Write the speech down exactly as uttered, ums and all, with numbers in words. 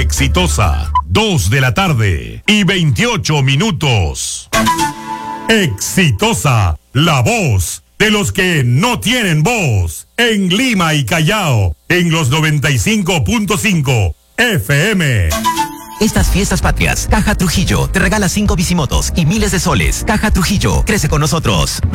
Exitosa. Dos de la tarde y veintiocho minutos. Exitosa, la voz de los que no tienen voz. En Lima y Callao, en los noventa y cinco punto cinco F M. Estas fiestas patrias, Caja Trujillo te regala cinco bicimotos y miles de soles. Caja Trujillo, crece con nosotros.